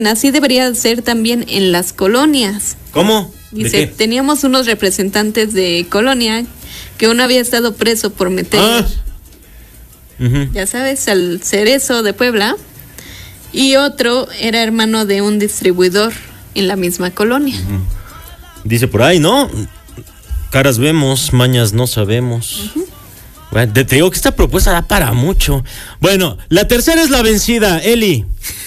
Así debería ser también en las colonias. ¿Cómo? Dice, teníamos unos representantes de colonia que uno había estado preso por meter, ya sabes, al Cerezo de Puebla, y otro era hermano de un distribuidor en la misma colonia. Dice por ahí, ¿no? Caras vemos, mañas no sabemos. Bueno, te digo que esta propuesta da para mucho. Bueno, la tercera es la vencida, Eli.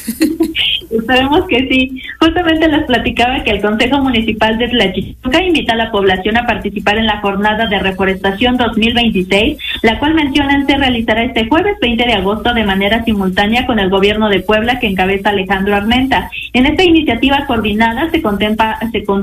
Esperemos que sí. Justamente les platicaba que el Consejo Municipal de Tlachichuca invita a la población a participar en la jornada de reforestación 2026, la cual mencionan se realizará este jueves 20 de agosto de manera simultánea con el gobierno de Puebla que encabeza Alejandro Armenta. En esta iniciativa coordinada se contempla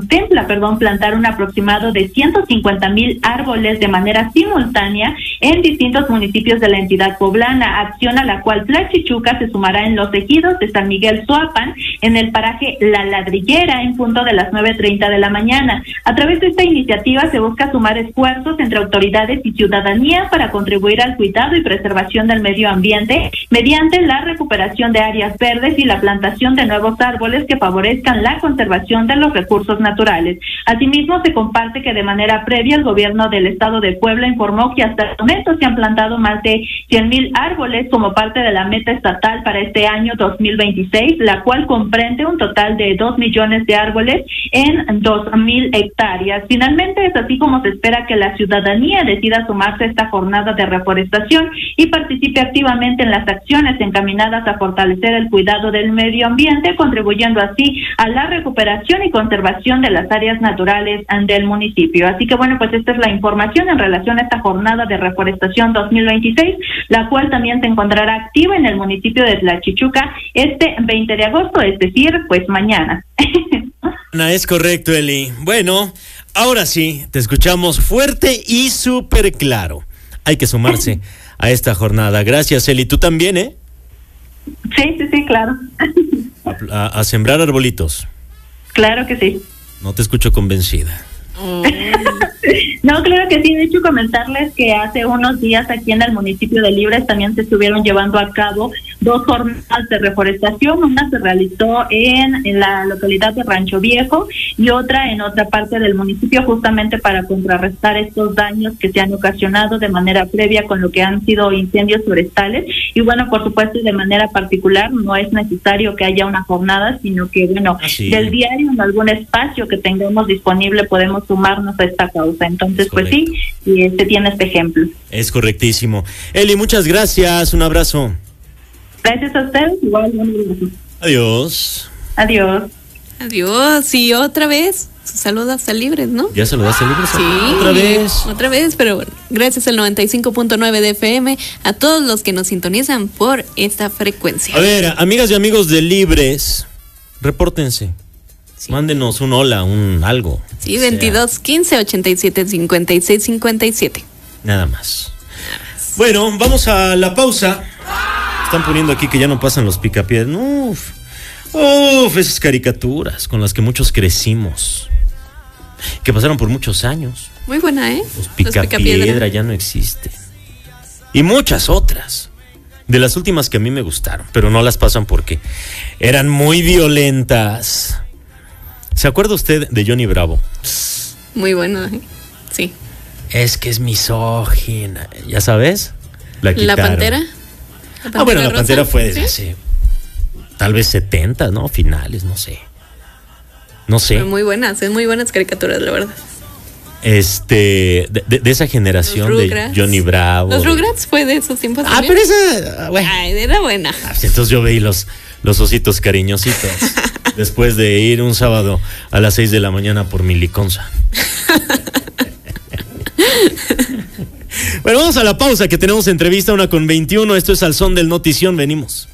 plantar un aproximado de 150,000 árboles de manera simultánea en distintos municipios de la entidad poblana, acción a la cual Tlachichuca se sumará en los ejidos de San Miguel Suapan, en el paraje La Ladrillera, en punto de las 9:30 de la mañana. A través de esta iniciativa se busca sumar esfuerzos entre autoridades y ciudadanía para contribuir al cuidado y preservación del medio ambiente mediante la recuperación de áreas verdes y la plantación de nuevos árboles que favorezcan la conservación de los recursos naturales. Asimismo, se comparte que de manera previa el gobierno del estado de Puebla informó que hasta el momento se han plantado más de 100,000 árboles como parte de la meta estatal para este año 2026, la cual comprende un total de 2 millones de árboles en 2,000 hectáreas. Finalmente, es así como se espera que la ciudadanía decida sumarse a esta jornada de reforestación y participe activamente en las acciones encaminadas a fortalecer el cuidado del medio ambiente, contribuyendo así a la recuperación y conservación de las áreas naturales del municipio. Así que bueno, pues esta es la información en relación a esta jornada de reforestación 2026, la cual también se encontrará activa en el municipio de Tlachichuca este 20 de agosto, es decir, pues mañana. Es correcto, Eli. Bueno, ahora sí, te escuchamos fuerte y súper claro. Hay que sumarse a esta jornada. Gracias, Eli. ¿Tú también, Sí, claro. A sembrar arbolitos. Claro que sí. No te escucho convencida. No, claro que sí. De hecho, comentarles que hace unos días aquí en el municipio de Libres también se estuvieron llevando a cabo 2 jornadas de reforestación. Una se realizó en la localidad de Rancho Viejo y otra en otra parte del municipio, justamente para contrarrestar estos daños que se han ocasionado de manera previa con lo que han sido incendios forestales. Y bueno, por supuesto, de manera particular no es necesario que haya una jornada, sino que bueno, del diario en algún espacio que tengamos disponible podemos sumarnos a esta causa. Entonces, pues sí, y tiene este ejemplo. Es correctísimo. Eli, muchas gracias. Un abrazo. Gracias a ustedes. Igual. Adiós. Adiós. Adiós. Y otra vez, saludos a Libres, ¿no? ¿Ya saludaste a Libres? Sí. Otra vez, pero bueno, gracias al 95.9 de FM, a todos los que nos sintonizan por esta frecuencia. A ver, amigas y amigos de Libres, repórtense. Sí. Mándenos un hola, un algo. Sí, 22 15 87 56 57. Nada más. Bueno, vamos a la pausa. Están poniendo aquí que ya no pasan los picapiedras. Uf, esas caricaturas con las que muchos crecimos. Que pasaron por muchos años. Muy buena, Los picapiedra ya no existen. Y muchas otras. De las últimas que a mí me gustaron, pero no las pasan porque eran muy violentas. ¿Se acuerda usted de Johnny Bravo? Muy bueno, sí. Es que es misógina, ¿ya sabes? La quitaron. ¿La Pantera? Bueno, La Pantera fue desde hace tal vez 70, ¿no? Finales, no sé. Pero muy buenas caricaturas, la verdad. De esa generación de Johnny Bravo. Los Rugrats fue de esos tiempos también. Pero esa, bueno. Ay, era buena. Entonces yo veí los ositos cariñositos después de ir un sábado a las 6 de la mañana por mi liconza. Bueno, vamos a la pausa que tenemos entrevista 1:21. Esto es Al Son del Notición. Venimos.